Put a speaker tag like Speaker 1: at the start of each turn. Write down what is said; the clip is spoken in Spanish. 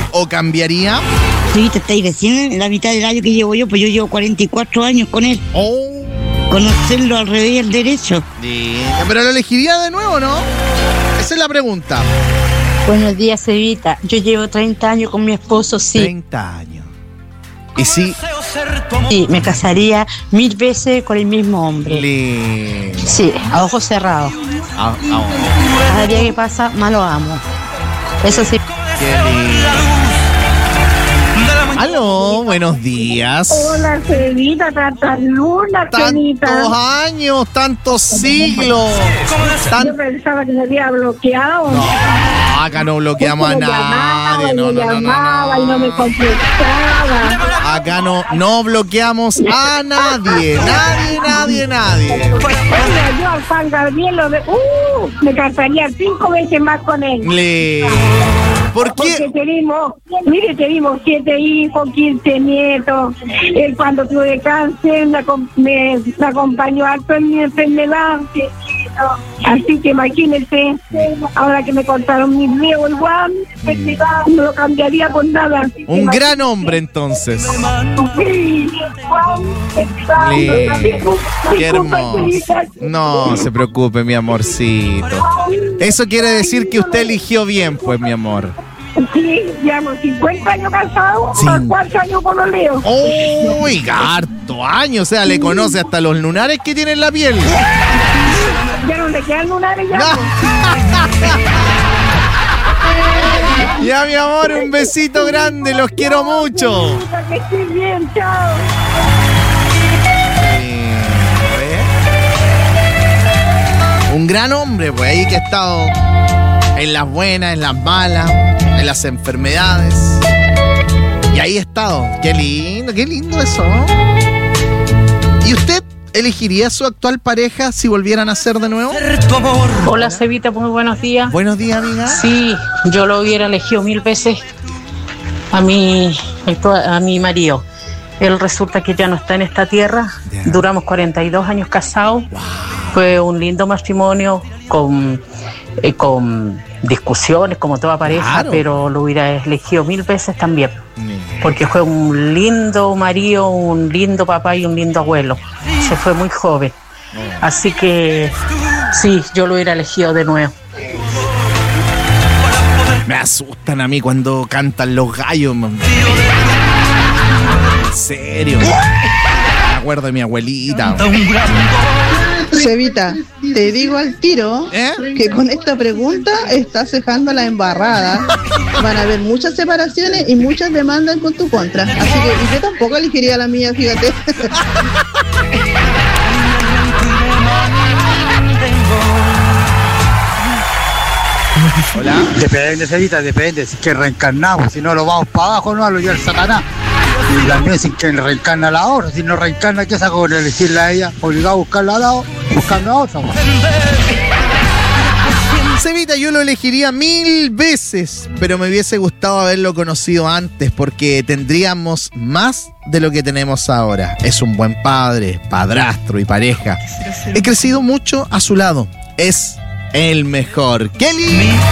Speaker 1: o cambiaría?
Speaker 2: Sí, te estáis recién en la mitad del año que llevo yo, pues yo llevo 44 años con él.
Speaker 1: Oh.
Speaker 2: Conocerlo al revés y al derecho.
Speaker 1: Sí. Pero lo elegiría de nuevo, ¿no? Esa es la pregunta.
Speaker 3: Buenos días, Evita. Yo llevo 30 años con mi esposo, sí.
Speaker 1: 30 años. Y sí.
Speaker 3: Sí, me casaría 1000 veces con el mismo hombre.
Speaker 1: Lindo.
Speaker 3: Sí, a ojos cerrados. Cada día que pasa, más lo amo. Eso sí.
Speaker 1: Qué lindo. Aló, buenos días.
Speaker 4: Hola, Cevita, tantas lunas,
Speaker 1: Tantos años, tantos siglos.
Speaker 4: Yo pensaba que se había bloqueado.
Speaker 1: No, acá no bloqueamos a nadie. No.
Speaker 4: Y no me contestaba.
Speaker 1: Acá no bloqueamos a nadie. Nadie.
Speaker 4: Oiga, yo al Juan Gabriel me casaría 5 veces más con él.
Speaker 1: ¿Por qué?
Speaker 4: Porque tenemos 7 hijos, 15 nietos. Él cuando tuve cáncer me acompañó harto en mi enfermedad. Así que imagínense, ahora que me cortaron mis dedos igual, no lo cambiaría por nada.
Speaker 1: Un gran hombre entonces. Qué hermoso. No se preocupe, mi amorcito. Eso quiere decir que usted eligió bien, pues, mi amor.
Speaker 4: Sí, llevamos 50 años casados, 4 años con los leos.
Speaker 1: ¡Uy, harto años! O sea, le conoce hasta los lunares que tiene en la piel.
Speaker 4: Ya no le quedan lunares ya.
Speaker 1: Ya, mi amor, un besito grande, los quiero mucho.
Speaker 4: Que estés bien, chao.
Speaker 1: Un gran hombre, pues ahí que ha estado en las buenas, en las malas, en las enfermedades. Y ahí ha estado. Qué lindo eso. ¿Y usted elegiría a su actual pareja si volvieran a ser de nuevo?
Speaker 3: Hola, Cevita, muy buenos días.
Speaker 1: Buenos días, amiga.
Speaker 3: Sí, yo lo hubiera elegido 1000 veces a mi marido. Él resulta que ya no está en esta tierra. Duramos 42 años casados. Wow. Fue un lindo matrimonio con discusiones como toda pareja, claro. Pero lo hubiera elegido 1000 veces también. Porque fue un lindo marido, un lindo papá y un lindo abuelo. Se fue muy joven. Así que sí, yo lo hubiera elegido de nuevo.
Speaker 1: Me asustan a mí cuando cantan los gallos. En serio. Me acuerdo de mi abuelita.
Speaker 5: Cevita, te digo al tiro que con esta pregunta estás dejando la embarrada. Van a haber muchas separaciones y muchas demandas con tu contra. Así que yo tampoco elegiría la mía, fíjate.
Speaker 1: Hola.
Speaker 6: Depende, Cevita, depende. Si es que reencarnamos, si no lo vamos para abajo, no a lo lleva el Satanás. Y también si que reencarna la otra, si no reencarna, ¿qué saco con elegirla a ella? Obligado a buscarla al lado, buscando a otra.
Speaker 1: Cevita, yo lo elegiría 1000 veces, pero me hubiese gustado haberlo conocido antes porque tendríamos más de lo que tenemos ahora. Es un buen padre, padrastro y pareja. He crecido mucho a su lado. Es el mejor. ¡Qué lindo!